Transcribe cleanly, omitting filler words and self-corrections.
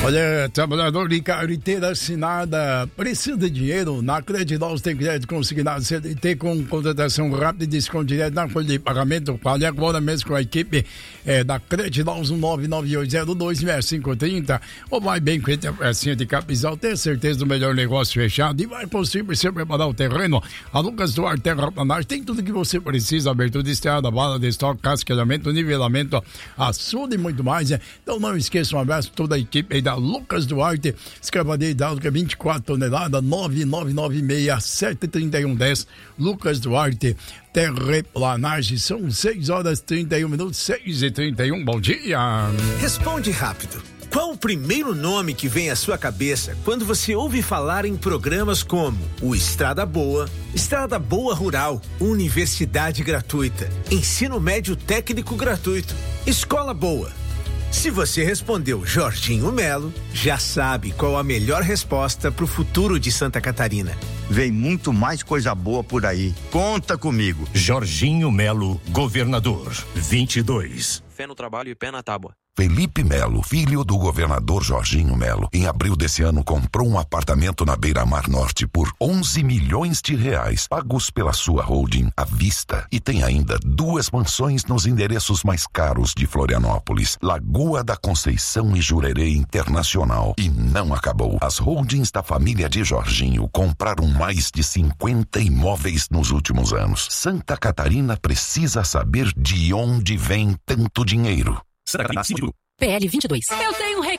Olha, trabalhador de carteira assinada precisa de dinheiro. Na Credidols tem crédito consignado CLT com contratação rápida e desconto direto na folha de pagamento. Fale agora mesmo com a equipe da Credidols 998026530 ou vai bem com a pecinha de Capizal. Tenha certeza do melhor negócio fechado e vai possível você preparar o terreno. A Lucas Duarte Terraplanagem tem tudo que você precisa: abertura de estrada, bala de estoque, casquilhamento, nivelamento, açude e muito mais. Então não esqueça, um abraço para toda a equipe aí da Lucas Duarte, escavadeira hidráulica 24 toneladas, 999673110. Lucas Duarte Terraplanagem. São 6h31, 6h31. Bom dia. Responde rápido. Qual o primeiro nome que vem à sua cabeça quando você ouve falar em programas como o Estrada Boa Rural, Universidade Gratuita, Ensino Médio Técnico Gratuito, Escola Boa? Se você respondeu Jorginho Melo, já sabe qual a melhor resposta para o futuro de Santa Catarina. Vem muito mais coisa boa por aí. Conta comigo. Jorginho Melo, governador. 22. Fé no trabalho e pé na tábua. Felipe Melo, filho do governador Jorginho Melo, em abril desse ano comprou um apartamento na Beira-Mar Norte por 11 milhões de reais, pagos pela sua holding à vista. E tem ainda 2 mansões nos endereços mais caros de Florianópolis, Lagoa da Conceição e Jurerê Internacional. E não acabou. As holdings da família de Jorginho compraram mais de 50 imóveis nos últimos anos. Santa Catarina precisa saber de onde vem tanto dinheiro. PL 22. Eu tenho um recado